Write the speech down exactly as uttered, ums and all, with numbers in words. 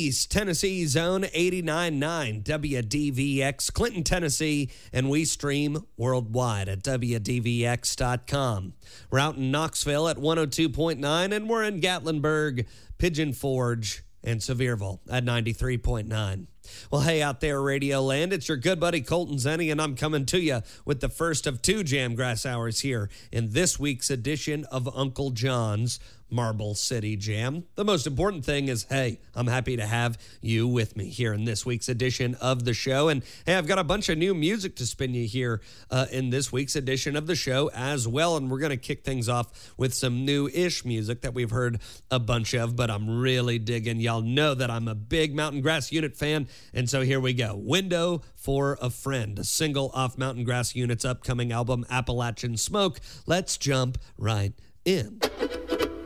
East Tennessee's own eighty-nine point nine W D V X, Clinton, Tennessee, and we stream worldwide at W D V X dot com. We're out in Knoxville at one oh two point nine, and we're in Gatlinburg, Pigeon Forge, and Sevierville at ninety-three point nine. Well, hey, out there, Radio Land, it's your good buddy Colton Zenny, and I'm coming to you with the first of two Jamgrass Hours here in this week's edition of Uncle John's Marble City Jam. The most important thing is, hey, I'm happy to have you with me here in this week's edition of the show. And hey, I've got a bunch of new music to spin you here uh, in this week's edition of the show as well. And we're going to kick things off with some new-ish music that we've heard a bunch of, but I'm really digging. Y'all know that I'm a big Mountain Grass Unit fan, and so here we go. Window for a Friend, a single off Mountain Grass Unit's upcoming album, Appalachian Smoke. Let's jump right in.